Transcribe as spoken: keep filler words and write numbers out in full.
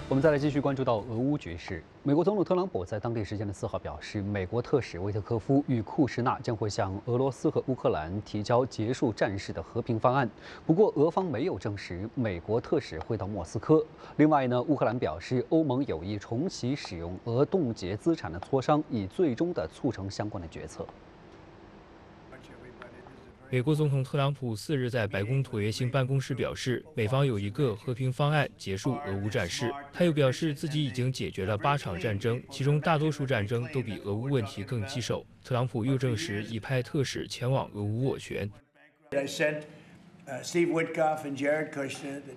我们再来继续关注到俄乌局势。美国总统特朗普在当地时间的四号表示，美国特使维特科夫与库什纳将会向俄罗斯和乌克兰提交结束战事的和平方案。不过，俄方没有证实美国特使会到莫斯科。另外呢，乌克兰表示，欧盟有意重启使用俄冻结资产的磋商，以最终的促成相关的决策。 美国总统特朗普四日在白宫椭圆形办公室表示，美方有一个和平方案结束俄乌战事。他又表示，自己已经解决了八场战争，其中大多数战争都比俄乌问题更棘手。特朗普又证实已派特使前往俄乌斡旋。